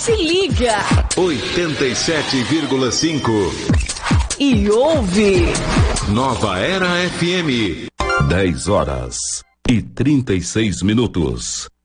Se liga. 87,5. E ouve. Nova Era FM. 10 horas e 36 minutos.